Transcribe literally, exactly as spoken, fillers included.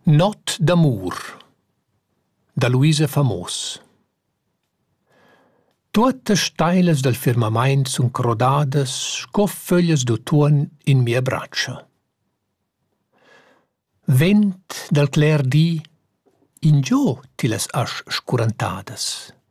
Not d'amur da Luisa Famos. Tuottas steilas del firmamaint sun crodadas sco föglias d'autuon in mia bratscha. Vent del cler di in giò ti las has scurantadas.